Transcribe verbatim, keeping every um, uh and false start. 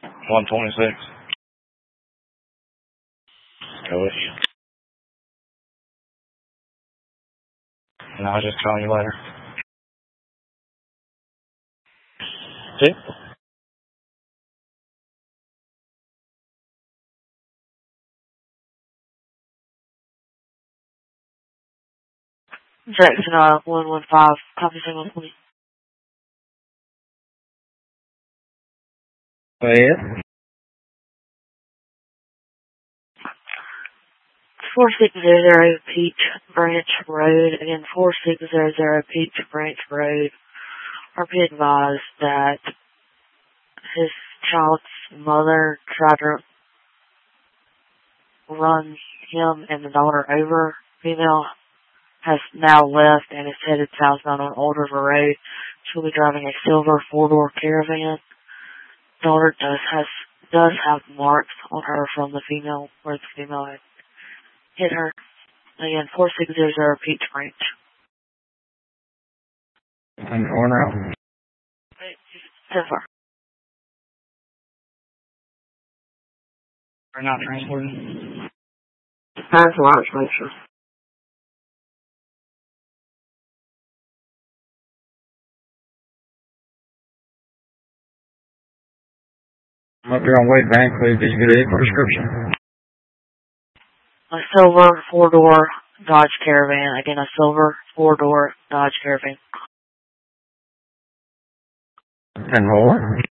one twenty-six. Go with you. And I'll just call you later. See? Jackson, uh, one one five, copy signal, please. Go ahead. four six zero zero Peach Branch Road. Again, four six zero zero Peach Branch Road. R P advised that his child's mother tried to run him and the daughter over. Female has now left and is headed southbound on Old River Road. She'll be driving a silver four-door Caravan. Daughter does has does have marks on her from the female, where the female had hit her. Again, four six zero zero Peach Branch. And or now. So far. We're not transporting. That's a large picture. I'm up here on Wade Bank. Please, did you get a prescription? A silver four-door Dodge Caravan. Again, a silver four-door Dodge Caravan. And roll.